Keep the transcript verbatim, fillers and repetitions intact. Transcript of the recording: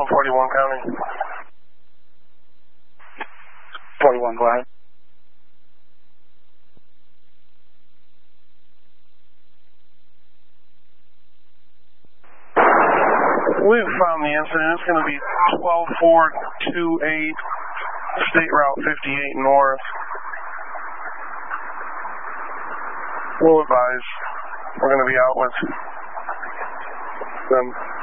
one forty-one County. forty-one, go ahead. We've found the incident. It's going to be twelve four twenty-eight, State Route fifty-eight North. We'll advise. We're going to be out with them.